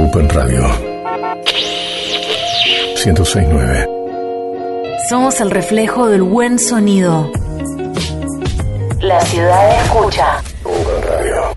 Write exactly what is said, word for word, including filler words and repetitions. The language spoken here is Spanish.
Open Radio ciento seis punto nueve. Somos el reflejo del buen sonido. La ciudad escucha. Open Radio.